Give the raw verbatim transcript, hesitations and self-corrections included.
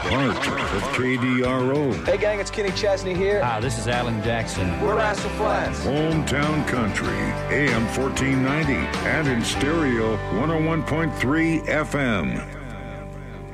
heart of K D R O. Hey gang, it's Kenny Chesney here. Hi, this is Alan Jackson. We're Rascal Flatts. Hometown Country, A M fourteen ninety, and in stereo, one oh one point three F M.